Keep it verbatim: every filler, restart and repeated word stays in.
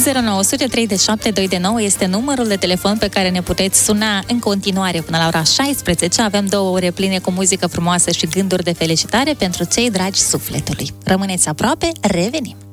zero nouă zero zero trei șapte doi nouă este numărul de telefon pe care ne puteți suna în continuare până la ora șaisprezece. Avem două ore pline cu muzică frumoasă și gânduri de felicitare pentru cei dragi sufletului. Rămâneți aproape, revenim!